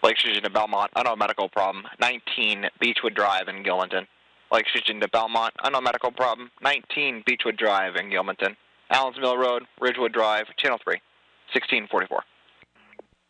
Lake Station to Belmont, unknown medical problem, 19 Beechwood Drive in Gilmanton. Lake Station to Belmont, unknown medical problem, 19 Beechwood Drive in Gilmanton. Allens Mill Road, Ridgewood Drive, Channel 3, 1644.